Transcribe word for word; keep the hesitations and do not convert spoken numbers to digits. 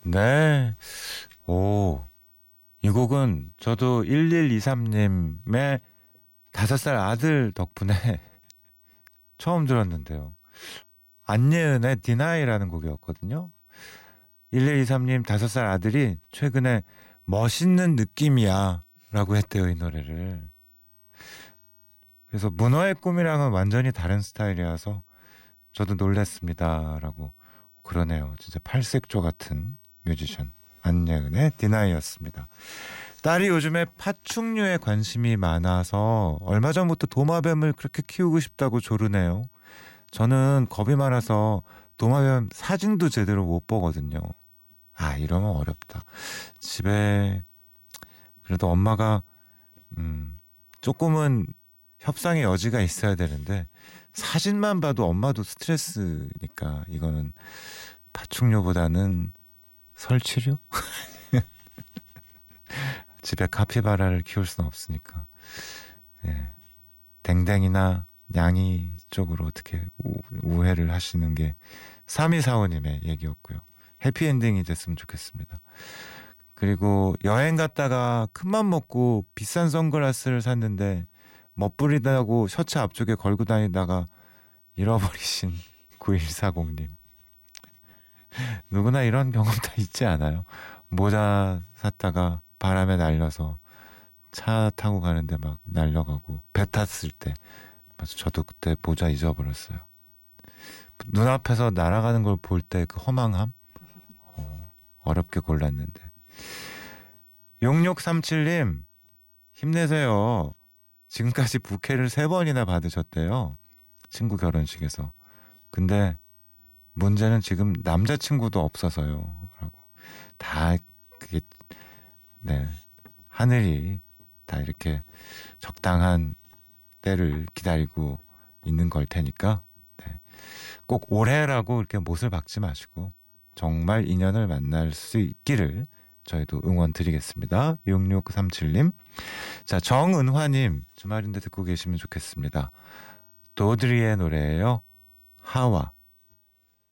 네. 오, 이 곡은 저도 일일이삼님의 다섯 살 아들 덕분에 처음 들었는데요. 안예은의 디나이라는 곡이었거든요. 일일이삼님 다섯 살 아들이 최근에 멋있는 느낌이야 라고 했대요, 이 노래를. 그래서 문어의 꿈이랑은 완전히 다른 스타일이라서 저도 놀랐습니다 라고 그러네요. 진짜 팔색조 같은 뮤지션 안예은의 디나이였습니다. 딸이 요즘에 파충류에 관심이 많아서 얼마 전부터 도마뱀을 그렇게 키우고 싶다고 조르네요. 저는 겁이 많아서 도마뱀 사진도 제대로 못 보거든요. 아, 이러면 어렵다. 집에 그래도 엄마가 음, 조금은 협상의 여지가 있어야 되는데 사진만 봐도 엄마도 스트레스니까 이거는 파충류보다는 설치류? 집에 카피바라를 키울 수는 없으니까. 예. 댕댕이나 냥이 쪽으로 어떻게 우, 우회를 하시는 게 삼이사오님의 얘기였고요. 해피엔딩이 됐으면 좋겠습니다. 그리고 여행 갔다가 큰맘 먹고 비싼 선글라스를 샀는데 멋부리다고 셔츠 앞쪽에 걸고 다니다가 잃어버리신 구일사공님. 누구나 이런 경험 다 있지 않아요? 모자 샀다가 바람에 날려서 차 타고 가는데 막 날려가고 배 탔을 때 맞아, 저도 그때 모자 잊어버렸어요. 눈앞에서 날아가는 걸 볼 때 그 허망함? 어, 어렵게 골랐는데. 용육삼칠님 힘내세요. 지금까지 부케를 세 번이나 받으셨대요. 친구 결혼식에서. 근데 문제는 지금 남자친구도 없어서요. 라고. 다 그게 네 하늘이 다 이렇게 적당한 때를 기다리고 있는 걸 테니까 네. 꼭 올해라고 이렇게 못을 박지 마시고 정말 인연을 만날 수 있기를 저희도 응원 드리겠습니다. 육육삼칠님. 자, 정은화님 주말인데 듣고 계시면 좋겠습니다. 도드리의 노래예요. 하와.